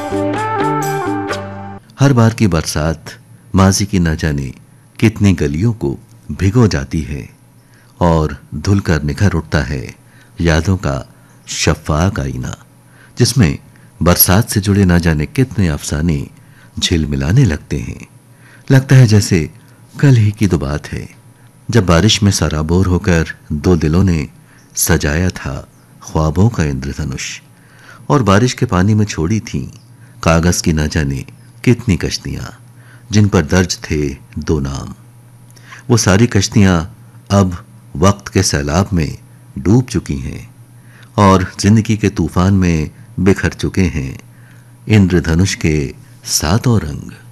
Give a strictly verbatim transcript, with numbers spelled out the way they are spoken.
हर बार की बरसात माजी की न जाने कितनी गलियों को भिगो जाती है और धुल कर निखर उठता है यादों का शफ़ाक आईना, जिसमें बरसात से जुड़े न जाने कितने अफसाने झिलमिलाने लगते हैं। लगता है जैसे कल ही की तो बात है जब बारिश में सराबोर होकर दो दिलों ने सजाया था ख्वाबों का इंद्रधनुष, और बारिश के पानी में छोड़ी थी कागज की न जाने कितनी कश्तियां जिन पर दर्ज थे दो नाम। वो सारी कश्तियां अब वक्त के सैलाब में डूब चुकी हैं और जिंदगी के तूफान में बिखर चुके हैं इंद्रधनुष के सातों रंग।